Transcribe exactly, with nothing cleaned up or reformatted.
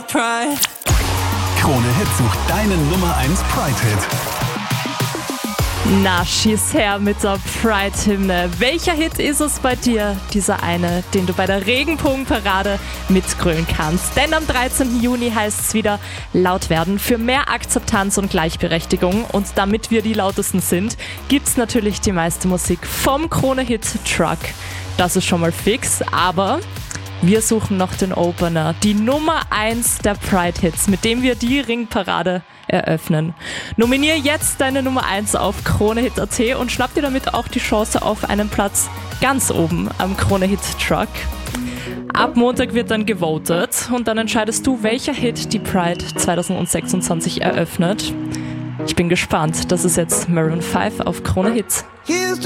Pride. Krone Hit sucht deinen Nummer eins Pride-Hit. Na, schieß her mit der Pride-Hymne. Welcher Hit ist es bei dir? Dieser eine, den du bei der Regenbogenparade mitgrölen kannst. Denn am dreizehnten Juni heißt es wieder laut werden für mehr Akzeptanz und Gleichberechtigung. Und damit wir die lautesten sind, gibt's natürlich die meiste Musik vom Krone Hit Truck. Das ist schon mal fix, aber wir suchen noch den Opener, die Nummer eins der Pride-Hits, mit dem wir die Ringparade eröffnen. Nominier jetzt deine Nummer eins auf kronehit punkt at und schnapp dir damit auch die Chance auf einen Platz ganz oben am Krone Hit Truck. Ab Montag wird dann gewotet und dann entscheidest du, welcher Hit die Pride zwanzig sechsundzwanzig eröffnet. Ich bin gespannt. Das ist jetzt Maroon fünf auf Krone Hit.